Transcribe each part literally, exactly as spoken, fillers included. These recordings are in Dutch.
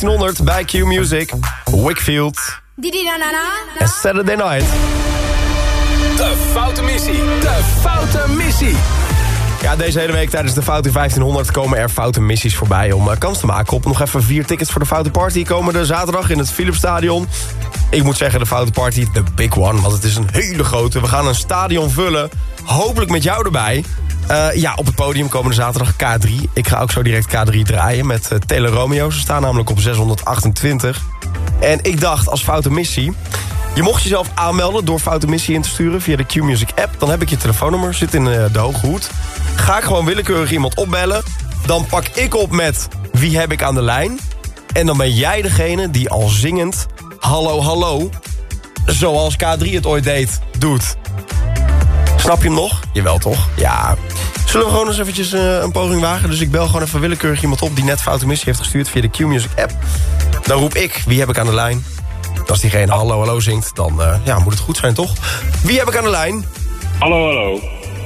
vijftienhonderd bij Q Music. Wakefield. En Saturday Night. De Foute Missie. De Foute Missie. Ja, deze hele week tijdens de Foute vijftienhonderd komen er foute missies voorbij om uh, kans te maken op nog even vier tickets voor de Foute Party komende zaterdag in het Philipsstadion. Ik moet zeggen, de Foute Party, de big one, want het is een hele grote. We gaan een stadion vullen, hopelijk met jou erbij. Uh, ja, op het podium komende zaterdag K drie. Ik ga ook zo direct K drie draaien met uh, Tele Romeo. Ze staan namelijk op zeshonderdachtentwintig. En ik dacht als Foute Missie... Je mocht jezelf aanmelden door Foute Missie in te sturen via de Q Music app. Dan heb ik je telefoonnummer, zit in uh, de hoge hoed. Ga ik gewoon willekeurig iemand opbellen. Dan pak ik op met wie heb ik aan de lijn. En dan ben jij degene die al zingend hallo hallo, zoals K drie het ooit deed, doet. Snap je hem nog? Jawel toch? Ja. Zullen we gewoon eens eventjes uh, een poging wagen? Dus ik bel gewoon even willekeurig iemand op die net Foute Missie heeft gestuurd via de Q Music app. Dan roep ik, wie heb ik aan de lijn? Als diegene hallo hallo zingt, dan uh, ja, moet het goed zijn, toch? Wie heb ik aan de lijn? Hallo, hallo.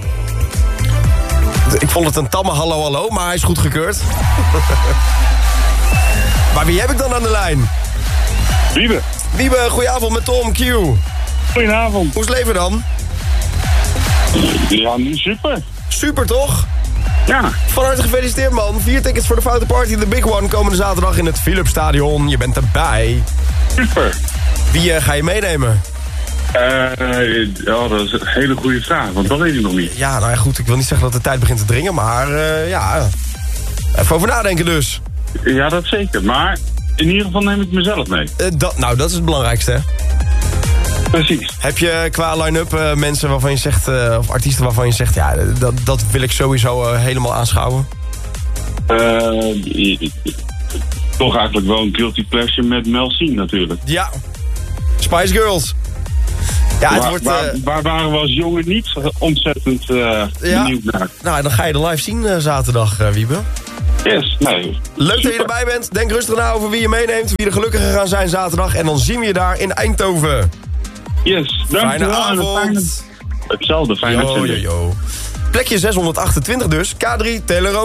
Ik vond het een tamme hallo hallo, maar hij is goed gekeurd. Maar wie heb ik dan aan de lijn? Wiebe. Wiebe, goedenavond met Tom Q. Goedenavond. Hoe is het leven dan? Ja, nu super. Super, toch? Ja. Van harte gefeliciteerd, man. Vier tickets voor de Foute Party, de big one, komende zaterdag in het Philipsstadion. Je bent erbij. Super. Wie uh, ga je meenemen? Uh, ja, dat is een hele goede vraag, want dat weet ik nog niet. Ja, nou ja, goed, ik wil niet zeggen dat de tijd begint te dringen, maar uh, ja, even over nadenken dus. Ja, dat zeker, maar in ieder geval neem ik mezelf mee. Uh, dat, nou, dat is het belangrijkste, hè? Precies. Heb je qua line-up uh, mensen waarvan je zegt, uh, of artiesten waarvan je zegt, ja, dat, dat wil ik sowieso uh, helemaal aanschouwen? Uh, toch eigenlijk wel een guilty pleasure met Mel C natuurlijk. Ja, Spice Girls. Ja, het waar, wordt, waar, uh, waar waren we als jongen niet ontzettend uh, ja, benieuwd naar? Nou, dan ga je de live zien uh, zaterdag, uh, Wiebe. Yes, nee. Leuk Super. dat je erbij bent. Denk rustig na over wie je meeneemt, wie er gelukkiger gaan zijn zaterdag. En dan zien we je daar in Eindhoven. Yes, dankjewel. Fijne avond. Fijne, hetzelfde, fijne yo, yo, yo. Plekje zeshonderdachtentwintig dus. K drie, Tele Romeo.